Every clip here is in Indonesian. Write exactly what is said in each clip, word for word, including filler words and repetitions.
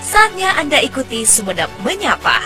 Saatnya Anda ikuti Sumenep Menyapa.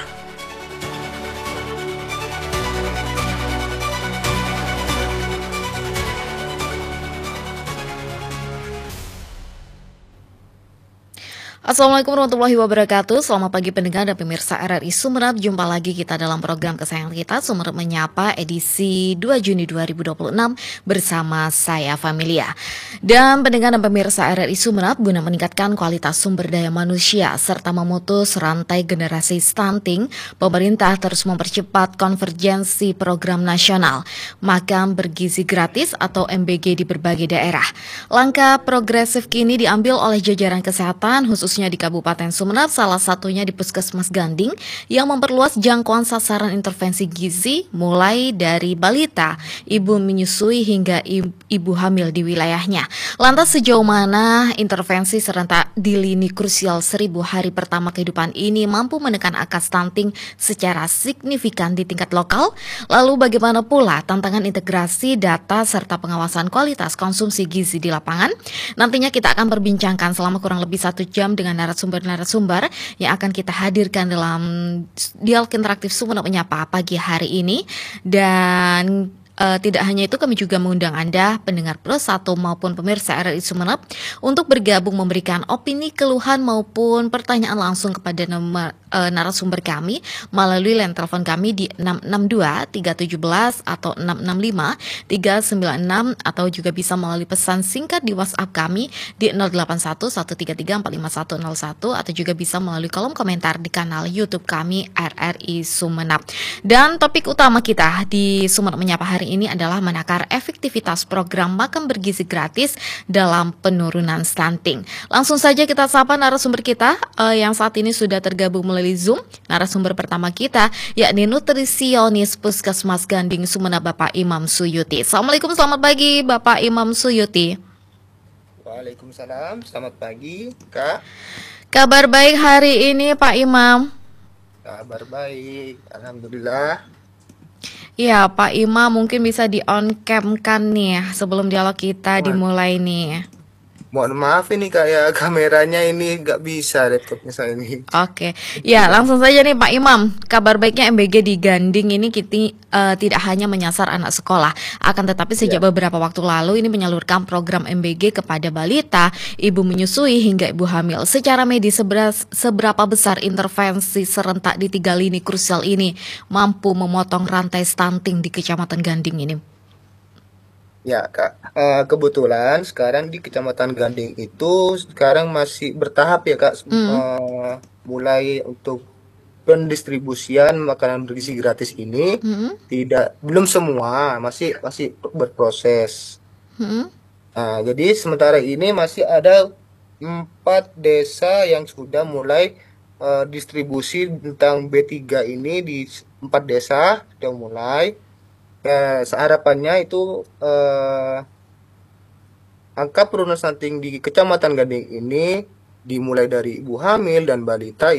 Assalamualaikum warahmatullahi wabarakatuh. Selamat pagi pendengar dan pemirsa R R I Sumenep. Jumpa lagi kita dalam program kesayangan kita Sumenep Menyapa edisi dua Juni dua ribu dua puluh enam bersama saya Familia. Dan pendengar dan pemirsa R R I Sumenep, guna meningkatkan kualitas sumber daya manusia serta memutus rantai generasi stunting, pemerintah terus mempercepat konvergensi program nasional makan bergizi gratis atau M B G di berbagai daerah. Langkah progresif kini diambil oleh jajaran kesehatan khususnya di Kabupaten Sumenep, salah satunya di Puskesmas Ganding yang memperluas jangkauan sasaran intervensi gizi mulai dari balita, ibu menyusui hingga ibu hamil di wilayahnya. Lantas sejauh mana intervensi serentak di lini krusial seribu hari pertama kehidupan ini mampu menekan angka stunting secara signifikan di tingkat lokal? Lalu bagaimana pula tantangan integrasi data serta pengawasan kualitas konsumsi gizi di lapangan? Nantinya kita akan perbincangkan selama kurang lebih satu jam dengan narasumber-narasumber yang akan kita hadirkan dalam dialog interaktif Sumenep Menyapa pagi hari ini. Dan Uh, tidak hanya itu, kami juga mengundang Anda, pendengar Plus satu maupun pemirsa R R I Sumenep, untuk bergabung memberikan opini, keluhan maupun pertanyaan langsung kepada nomor uh, narasumber kami melalui line telepon kami di enam enam dua tiga satu tujuh atau enam enam lima tiga sembilan enam, atau juga bisa melalui pesan singkat di WhatsApp kami di nol delapan satu satu tiga tiga empat lima satu nol satu, atau juga bisa melalui kolom komentar di kanal YouTube kami R R I Sumenep. Dan topik utama kita di Sumenep Menyapa hari ini adalah menakar efektivitas program makan bergizi gratis dalam penurunan stunting. Langsung saja kita sapa narasumber kita uh, yang saat ini sudah tergabung melalui Zoom. Narasumber pertama kita yakni nutrisionis Puskesmas Ganding Sumenep, Bapak Imam Suyuti. Assalamualaikum, selamat pagi Bapak Imam Suyuti. Waalaikumsalam, selamat pagi Kak. Kabar baik hari ini Pak Imam? Kabar baik, alhamdulillah. Ya Pak Imam, mungkin bisa di on cam kan nih sebelum dialog kita dimulai nih. Mohon maaf ini kayak kameranya ini nggak bisa laptopnya saya ini. Oke, ya langsung saja nih Pak Imam. Kabar baiknya M B G di Ganding ini kita uh, tidak hanya menyasar anak sekolah, akan tetapi sejak ya. beberapa waktu lalu ini menyalurkan program M B G kepada balita, ibu menyusui hingga ibu hamil. Secara medis seberas, seberapa besar intervensi serentak di tiga lini krusial ini mampu memotong rantai stunting di Kecamatan Ganding ini? Ya Kak, uh, kebetulan sekarang di Kecamatan Ganding itu sekarang masih bertahap ya Kak, mm. uh, mulai untuk pendistribusian makanan bergizi gratis ini mm. tidak belum semua, masih masih berproses. Mm. Nah, jadi sementara ini masih ada empat desa yang sudah mulai uh, distribusi tentang B tiga ini di empat desa sudah mulai. Ya, harapannya itu eh, angka penurunan stunting di Kecamatan Ganding ini dimulai dari ibu hamil dan balita